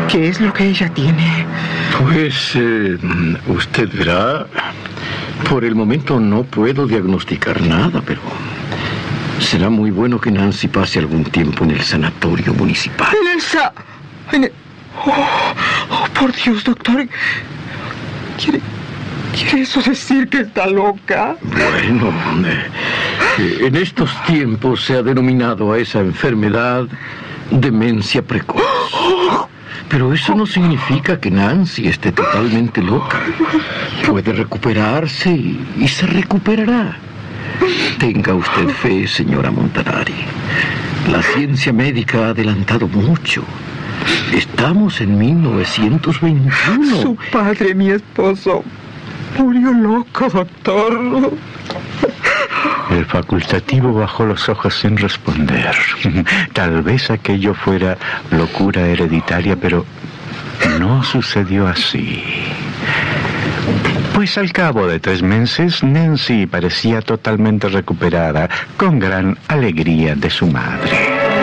¿Qué es lo que ella tiene? Pues, usted verá. Por el momento no puedo diagnosticar nada, pero será muy bueno que Nancy pase algún tiempo en el sanatorio municipal. Oh, por Dios, doctor. ¿Quiere eso decir que está loca? Bueno, en estos tiempos se ha denominado a esa enfermedad demencia precoz. Pero eso no significa que Nancy esté totalmente loca. Puede recuperarse y se recuperará. Tenga usted fe, señora Montanari. La ciencia médica ha adelantado mucho. Estamos en 1921. Su padre, mi esposo, murió loco, doctor. El facultativo bajó los ojos sin responder. Tal vez aquello fuera locura hereditaria, pero no sucedió así. Pues al cabo de 3 meses, Nancy parecía totalmente recuperada, con gran alegría de su madre.